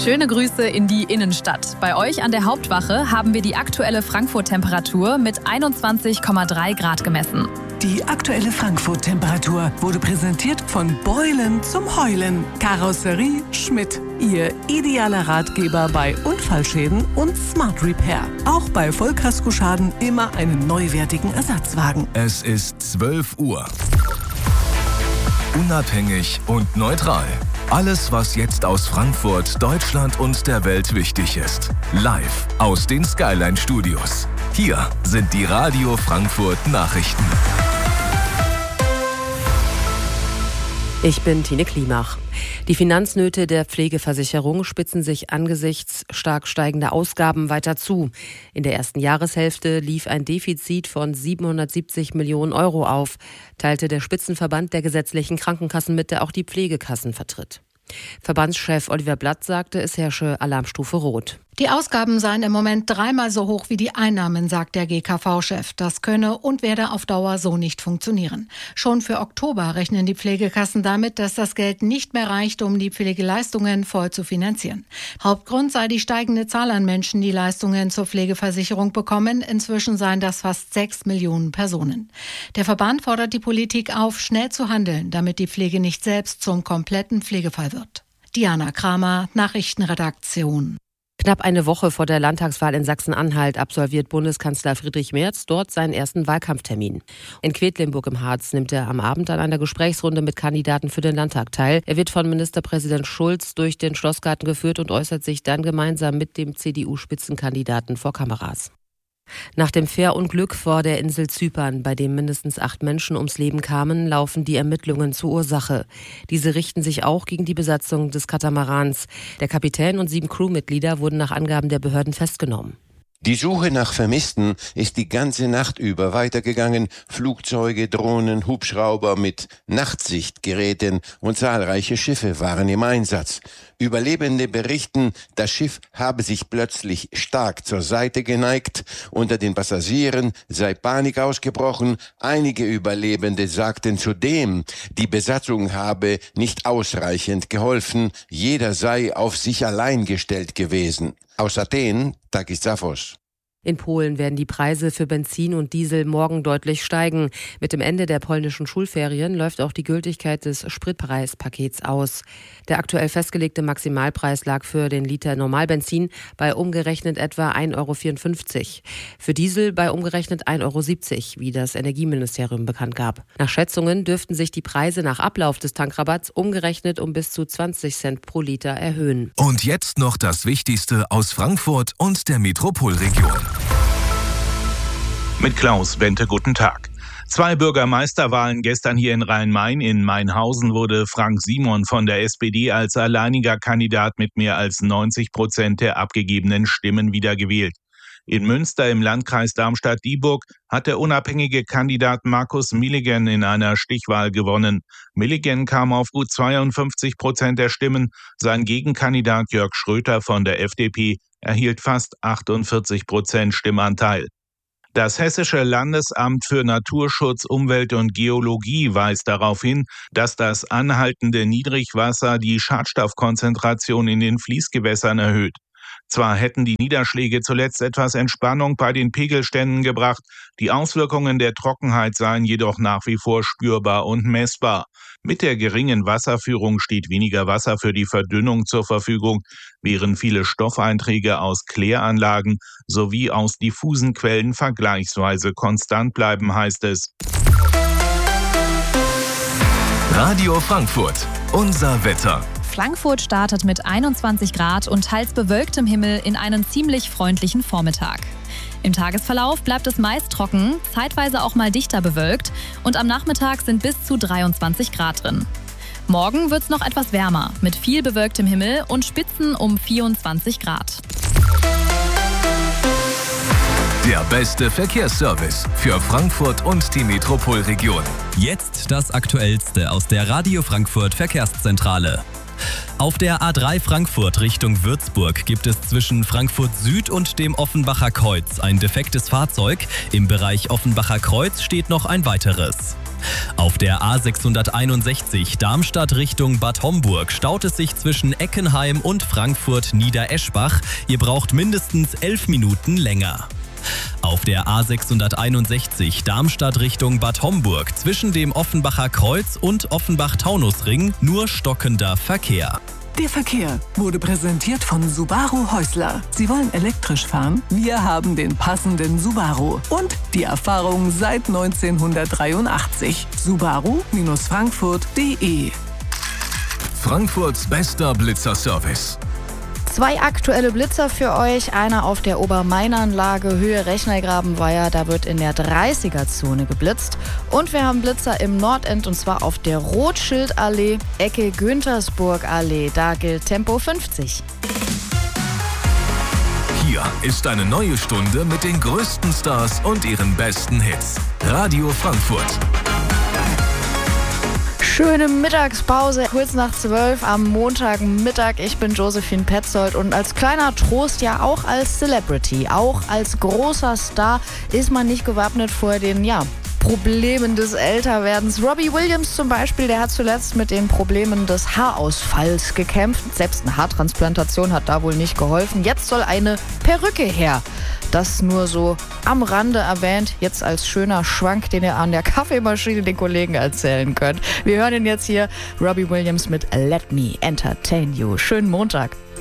Schöne Grüße in die Innenstadt. Bei euch an der Hauptwache haben wir die aktuelle Frankfurt-Temperatur mit 21,3 Grad gemessen. Die aktuelle Frankfurt-Temperatur wurde präsentiert von Beulen zum Heulen. Karosserie Schmidt. Ihr idealer Ratgeber bei Unfallschäden und Smart Repair. Auch bei Vollkaskoschaden immer einen neuwertigen Ersatzwagen. Es ist 12 Uhr. Unabhängig und neutral. Alles, was jetzt aus Frankfurt, Deutschland und der Welt wichtig ist. Live aus den Skyline Studios. Hier sind die Radio Frankfurt Nachrichten. Ich bin Tine Klimach. Die Finanznöte der Pflegeversicherung spitzen sich angesichts stark steigender Ausgaben weiter zu. In der ersten Jahreshälfte lief ein Defizit von 770 Millionen Euro auf, teilte der Spitzenverband der gesetzlichen Krankenkassen mit, der auch die Pflegekassen vertritt. Verbandschef Oliver Blatt sagte, es herrsche Alarmstufe Rot. Die Ausgaben seien im Moment 3-mal so hoch wie die Einnahmen, sagt der GKV-Chef. Das könne und werde auf Dauer so nicht funktionieren. Schon für Oktober rechnen die Pflegekassen damit, dass das Geld nicht mehr reicht, um die Pflegeleistungen voll zu finanzieren. Hauptgrund sei die steigende Zahl an Menschen, die Leistungen zur Pflegeversicherung bekommen. Inzwischen seien das fast 6 Millionen Personen. Der Verband fordert die Politik auf, schnell zu handeln, damit die Pflege nicht selbst zum kompletten Pflegefall wird. Diana Kramer, Nachrichtenredaktion. Knapp eine Woche vor der Landtagswahl in Sachsen-Anhalt absolviert Bundeskanzler Friedrich Merz dort seinen ersten Wahlkampftermin. In Quedlinburg im Harz nimmt er am Abend an einer Gesprächsrunde mit Kandidaten für den Landtag teil. Er wird von Ministerpräsident Schulz durch den Schlossgarten geführt und äußert sich dann gemeinsam mit dem CDU-Spitzenkandidaten vor Kameras. Nach dem Fährunglück vor der Insel Zypern, bei dem mindestens 8 Menschen ums Leben kamen, laufen die Ermittlungen zur Ursache. Diese richten sich auch gegen die Besatzung des Katamarans. Der Kapitän und 7 Crewmitglieder wurden nach Angaben der Behörden festgenommen. Die Suche nach Vermissten ist die ganze Nacht über weitergegangen. Flugzeuge, Drohnen, Hubschrauber mit Nachtsichtgeräten und zahlreiche Schiffe waren im Einsatz. Überlebende berichten, das Schiff habe sich plötzlich stark zur Seite geneigt. Unter den Passagieren sei Panik ausgebrochen. Einige Überlebende sagten zudem, die Besatzung habe nicht ausreichend geholfen. Jeder sei auf sich allein gestellt gewesen. Aus Athen, Takis Zaphos. In Polen werden die Preise für Benzin und Diesel morgen deutlich steigen. Mit dem Ende der polnischen Schulferien läuft auch die Gültigkeit des Spritpreispakets aus. Der aktuell festgelegte Maximalpreis lag für den Liter Normalbenzin bei umgerechnet etwa 1,54 €. Für Diesel bei umgerechnet 1,70 €, wie das Energieministerium bekannt gab. Nach Schätzungen dürften sich die Preise nach Ablauf des Tankrabatts umgerechnet um bis zu 20 Cent pro Liter erhöhen. Und jetzt noch das Wichtigste aus Frankfurt und der Metropolregion. Mit Klaus Bente, guten Tag. 2 Bürgermeisterwahlen gestern hier in Rhein-Main. In Mainhausen wurde Frank Simon von der SPD als alleiniger Kandidat mit mehr als 90% der abgegebenen Stimmen wiedergewählt. In Münster im Landkreis Darmstadt-Dieburg hat der unabhängige Kandidat Markus Milligan in einer Stichwahl gewonnen. Milligan kam auf gut 52% der Stimmen. Sein Gegenkandidat Jörg Schröter von der FDP erhielt fast 48% Stimmanteil. Das Hessische Landesamt für Naturschutz, Umwelt und Geologie weist darauf hin, dass das anhaltende Niedrigwasser die Schadstoffkonzentration in den Fließgewässern erhöht. Zwar hätten die Niederschläge zuletzt etwas Entspannung bei den Pegelständen gebracht, die Auswirkungen der Trockenheit seien jedoch nach wie vor spürbar und messbar. Mit der geringen Wasserführung steht weniger Wasser für die Verdünnung zur Verfügung, während viele Stoffeinträge aus Kläranlagen sowie aus diffusen Quellen vergleichsweise konstant bleiben, heißt es. Radio Frankfurt, unser Wetter. Frankfurt startet mit 21 Grad und teils bewölktem Himmel in einen ziemlich freundlichen Vormittag. Im Tagesverlauf bleibt es meist trocken, zeitweise auch mal dichter bewölkt und am Nachmittag sind bis zu 23 Grad drin. Morgen wird es noch etwas wärmer, mit viel bewölktem Himmel und Spitzen um 24 Grad. Der beste Verkehrsservice für Frankfurt und die Metropolregion. Jetzt das Aktuellste aus der Radio Frankfurt Verkehrszentrale. Auf der A3 Frankfurt Richtung Würzburg gibt es zwischen Frankfurt Süd und dem Offenbacher Kreuz ein defektes Fahrzeug. Im Bereich Offenbacher Kreuz steht noch ein weiteres. Auf der A661 Darmstadt Richtung Bad Homburg staut es sich zwischen Eckenheim und Frankfurt-Niedereschbach. Ihr braucht mindestens 11 Minuten länger. Auf der A661 Darmstadt Richtung Bad Homburg zwischen dem Offenbacher Kreuz und Offenbach-Taunusring nur stockender Verkehr. Der Verkehr wurde präsentiert von Subaru Häusler. Sie wollen elektrisch fahren? Wir haben den passenden Subaru. Und die Erfahrung seit 1983. Subaru-Frankfurt.de. Frankfurts bester Blitzerservice. 2 aktuelle Blitzer für euch. Einer auf der Obermainanlage Höhe Rechnergrabenweiher. Da wird in der 30er-Zone geblitzt. Und wir haben Blitzer im Nordend und zwar auf der Rothschildallee, Ecke Güntersburg-Allee. Da gilt Tempo 50. Hier ist eine neue Stunde mit den größten Stars und ihren besten Hits. Radio Frankfurt. Schöne Mittagspause, kurz nach 12 am Montagmittag. Ich bin Josephine Petzold und als kleiner Trost, ja auch als Celebrity, auch als großer Star ist man nicht gewappnet vor den, Problemen des Älterwerdens. Robbie Williams zum Beispiel, der hat zuletzt mit den Problemen des Haarausfalls gekämpft. Selbst eine Haartransplantation hat da wohl nicht geholfen. Jetzt soll eine Perücke her. Das nur so am Rande erwähnt, jetzt als schöner Schwank, den ihr an der Kaffeemaschine den Kollegen erzählen könnt. Wir hören ihn jetzt hier, Robbie Williams mit Let Me Entertain You. Schönen Montag.